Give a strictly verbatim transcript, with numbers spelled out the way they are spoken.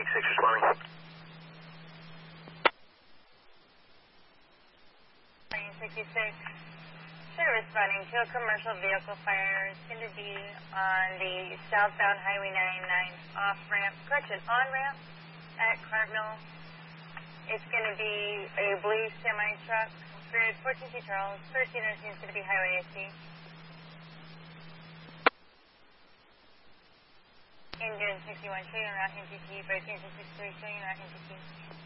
six responding. Train sixty-six. They're responding to a commercial vehicle fire. It's going to be on the southbound Highway ninety-nine off-ramp, correction, on-ramp at Cartmill. It's going to be a blue semi-truck. Spirit fourteen C Charles. First unit is going to be Highway A C. Indian sixty-one, showing route N T T. Breaking sixty-three, showing route N T T.